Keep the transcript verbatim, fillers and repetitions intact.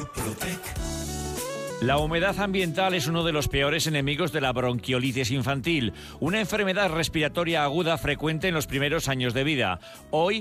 La humedad ambiental es uno de los peores enemigos de la bronquiolitis infantil, una enfermedad respiratoria aguda frecuente en los primeros años de vida. Hoy